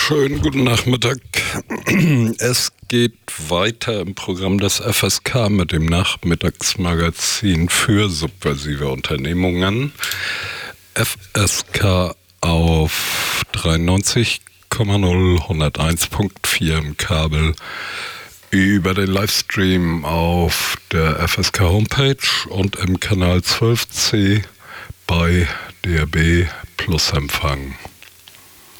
Schönen guten Nachmittag. Es geht weiter im Programm des FSK mit dem Nachmittagsmagazin für subversive Unternehmungen. FSK auf 93,0, 101.4 im Kabel, über den Livestream auf der FSK Homepage und im Kanal 12C bei DAB Plus Empfang.